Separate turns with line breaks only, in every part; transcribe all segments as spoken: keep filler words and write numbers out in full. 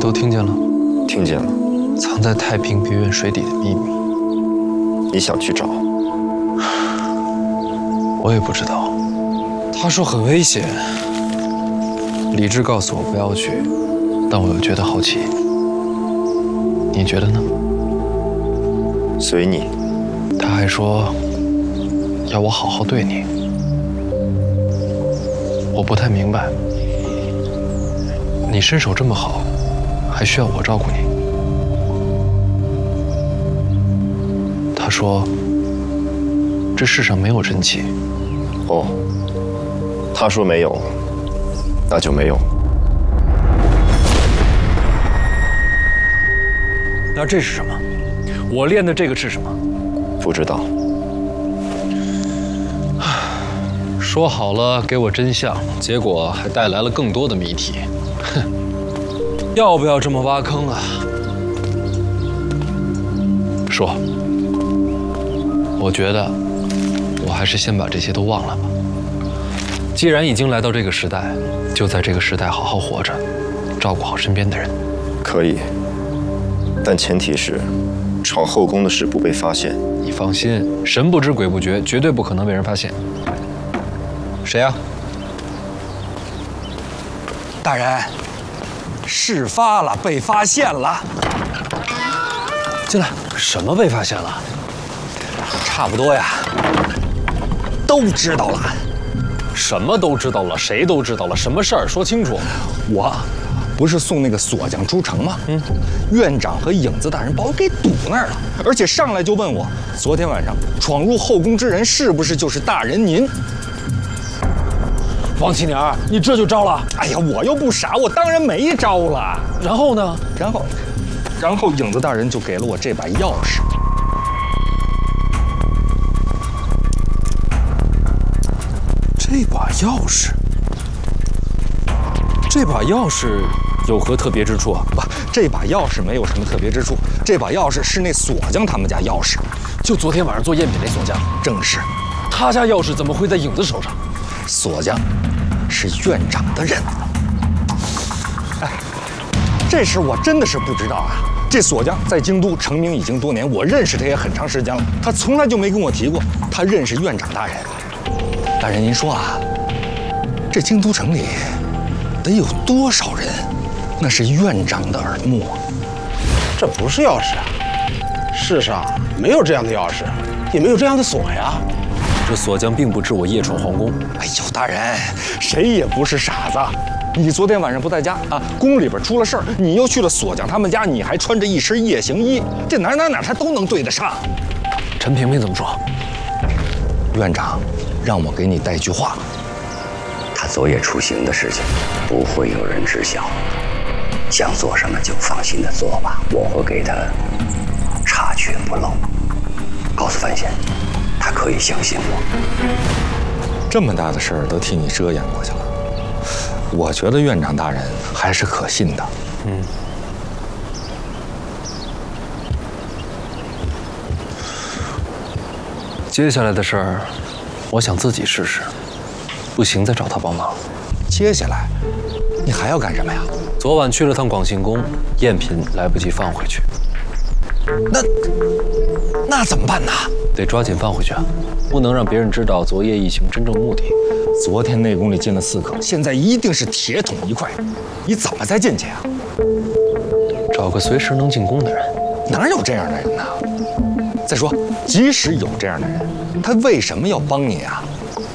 都听见了？
听见了。
藏在太平别院水底的秘密，
你想去找？
我也不知道。他说很危险，理智告诉我不要去，但我又觉得好奇。你觉得呢？
随你。
他还说要我好好对你，我不太明白。你身手这么好，还需要我照顾你？他说这世上没有真气。
哦，他说没有，那就没有。
那这是什么？我练的这个是什么？
不知道。
说好了给我真相，结果还带来了更多的谜题。哼，要不要这么挖坑啊？说，我觉得我还是先把这些都忘了吧。既然已经来到这个时代，就在这个时代好好活着，照顾好身边的人。
可以，但前提是闯后宫的事不被发现。
你放心，神不知鬼不觉，绝对不可能被人发现。谁呀？
大人，事发了，被发现了。
进来。什么被发现了？
差不多呀，都知道了。
什么都知道了？谁都知道了？什么事儿？说清楚。
我不是送那个锁匠出城吗？嗯，院长和影子大人把我给堵那儿了，而且上来就问我，昨天晚上闯入后宫之人是不是就是大人您？
王七娘，你这就招了？
哎呀，我又不傻，我当然没招了。
然后呢？
然后，然后影子大人就给了我这把钥匙。
这把钥匙，这把钥匙有何特别之处啊？
不，这把钥匙没有什么特别之处。这把钥匙是那锁匠他们家钥匙，
就昨天晚上做赝品那锁匠。
正是。
他家钥匙怎么会在影子手上？
锁匠是院长的人。哎，这事我真的是不知道啊。这锁匠在京都成名已经多年，我认识他也很长时间了，他从来就没跟我提过他认识院长大人。大人，您说啊，这京都城里得有多少人那是院长的耳目啊？
这不是钥匙啊，世上没有这样的钥匙，也没有这样的锁呀。
这锁匠并不知我夜闯皇宫。
哎呦，大人，谁也不是傻子。你昨天晚上不在家啊，宫里边出了事儿，你又去了锁匠他们家，你还穿着一身夜行衣，这哪哪哪他都能对得上。
陈萍萍怎么说？
院长让我给你带句话。
他昨夜出行的事情，不会有人知晓。想做什么就放心的做吧，我会给他查缺不漏。告诉范闲，他可以相信我。
这么大的事儿都替你遮掩过去了，我觉得院长大人还是可信的。
嗯。接下来的事儿，我想自己试试，不行再找他帮忙。
接下来，你还要干什么呀？
昨晚去了趟广信宫，赝品来不及放回去。
那那怎么办呢？
得抓紧放回去啊，不能让别人知道昨夜一行真正目的。
昨天内宫里进了刺客，现在一定是铁桶一块，你怎么再进去啊？
找个随时能进宫的人。
哪有这样的人呢？再说，即使有这样的人，他为什么要帮你啊？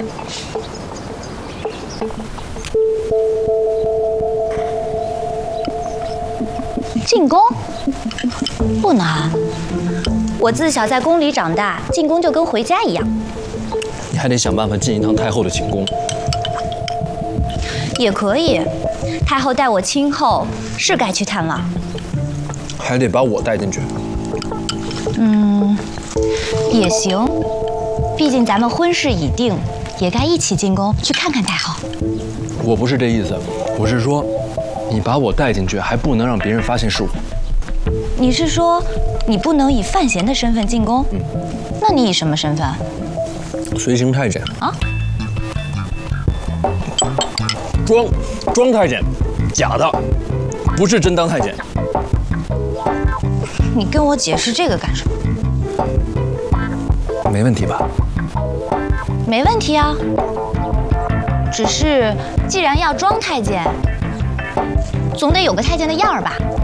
进宫不难，我自小在宫里长大，进宫就跟回家一样。
你还得想办法进一趟太后的寝宫。
也可以，太后待我亲厚，是该去探望。
还得把我带进去。
嗯，也行，毕竟咱们婚事已定，也该一起进宫去看看太后。
我不是这意思，我是说，你把我带进去，还不能让别人发现是我。
你是说，你不能以范闲的身份进宫？嗯，那你以什么身份？
随行太监
啊？
装装太监，假的。
不是真当太监。
你跟我解释这个干什么？
没问题吧？
没问题啊。只是既然要装太监，总得有个太监的样儿吧？